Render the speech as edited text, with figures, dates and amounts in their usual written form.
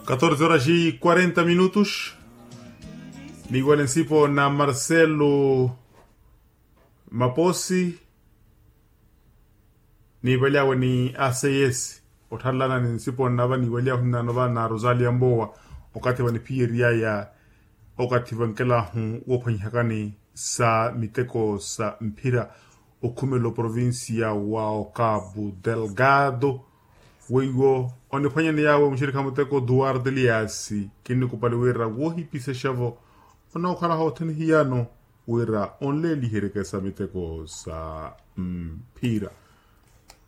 14 horas e 40 minutos. Igual en sipo na Marcelo Maposi ni waliawa ni ACS otalana ni sipo na bani waliawa na nova na Rosalia Mbowa wakati wani piria ya wakati wankela wopanyakani sa miteko sa mpira okumelo provincia wa Cabo Delgado weigo onefanya ni yawe mshirika muteko Duarte Liasi kini kupale wera wohi pise shavo ona ukala hoteni hiyano wera onle lihereka sa miteko sa mpira